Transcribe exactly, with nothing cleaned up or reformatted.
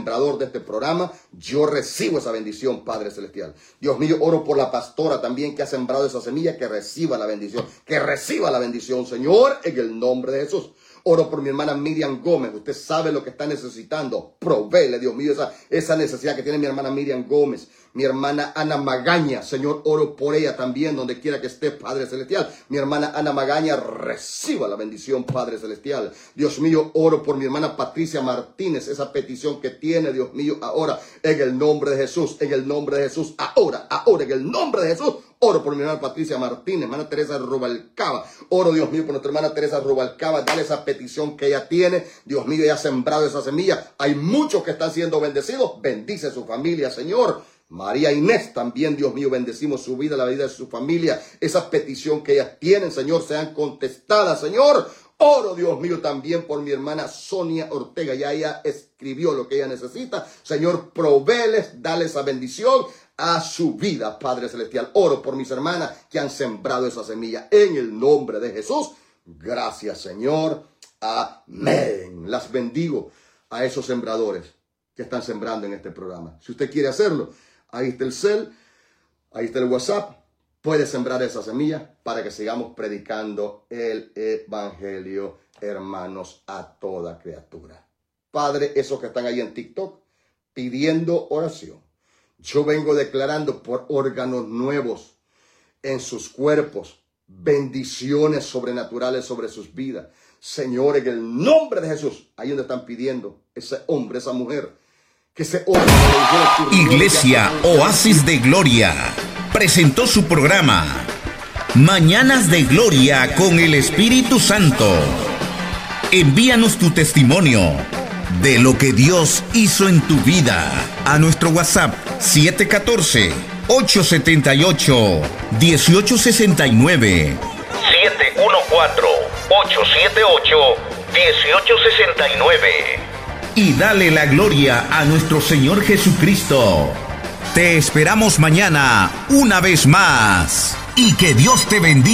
sembrador de este programa, yo recibo esa bendición, Padre Celestial. Dios mío, oro por la pastora también que ha sembrado esa semilla, que reciba la bendición, que reciba la bendición, Señor, en el nombre de Jesús. Oro por mi hermana Miriam Gómez. Usted sabe lo que está necesitando. Provéele, Dios mío, esa, esa necesidad que tiene mi hermana Miriam Gómez. Mi hermana Ana Magaña, Señor, oro por ella también, donde quiera que esté, Padre Celestial. Mi hermana Ana Magaña, reciba la bendición, Padre Celestial. Dios mío, oro por mi hermana Patricia Martínez, esa petición que tiene, Dios mío, ahora, en el nombre de Jesús, en el nombre de Jesús, ahora, ahora, en el nombre de Jesús. Oro por mi hermana Patricia Martínez, hermana Teresa Rubalcaba. Oro, Dios mío, por nuestra hermana Teresa Rubalcaba. Dale esa petición que ella tiene. Dios mío, ella ha sembrado esa semilla. Hay muchos que están siendo bendecidos. Bendice su familia, Señor. María Inés también, Dios mío, bendecimos su vida, la vida de su familia. Esa petición que ellas tienen, Señor, sean contestadas, Señor. Oro, Dios mío, también por mi hermana Sonia Ortega. Ya ella escribió lo que ella necesita. Señor, provéles, dale esa bendición a su vida, Padre Celestial. Oro por mis hermanas que han sembrado esa semilla en el nombre de Jesús. Gracias, Señor. Amén. Las bendigo a esos sembradores que están sembrando en este programa. Si usted quiere hacerlo, ahí está el cel, ahí está el WhatsApp. Puede sembrar esa semilla para que sigamos predicando el evangelio, hermanos, a toda criatura. Padre, esos que están ahí en TikTok pidiendo oración, yo vengo declarando por órganos nuevos en sus cuerpos, bendiciones sobrenaturales sobre sus vidas. Señor, en el nombre de Jesús, ahí donde están pidiendo ese hombre, esa mujer, que se ore. Iglesia Oasis de Gloria presentó su programa Mañanas de Gloria con el Espíritu Santo. Envíanos tu testimonio de lo que Dios hizo en tu vida a nuestro WhatsApp siete uno cuatro, ocho siete ocho, uno ocho seis nueve. siete uno cuatro, ocho siete ocho, uno ocho seis nueve. Y dale la gloria a nuestro Señor Jesucristo. Te esperamos mañana una vez más. Y que Dios te bendiga.